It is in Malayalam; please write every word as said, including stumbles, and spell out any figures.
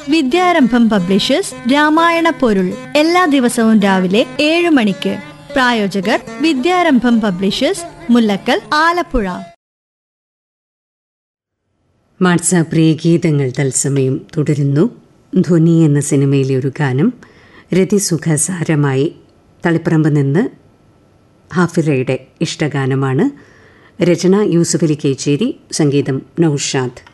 വിദ്യാരംഭം പബ്ലിഷേഴ്സ് രാമായണ പൊരുൾ എല്ലാ ദിവസവും രാവിലെ ഏഴ് മണിക്ക്. പ്രായോജകർ വിദ്യാരംഭം പബ്ലിഷേഴ്സ്, മുല്ലക്കൽ, ആലപ്പുഴ. വാട്സാപ്പ് ഗീതങ്ങൾ തത്സമയം തുടരുന്നു. ധ്വനി എന്ന സിനിമയിലെ ഒരു ഗാനം രതിസുഖസാരമായി തളിപ്പറമ്പ് നിന്ന് ഹാഫിറയുടെ ഇഷ്ടഗാനമാണ്. രചന യൂസുഫലി കേച്ചേരി, സംഗീതം നൗഷാദ്.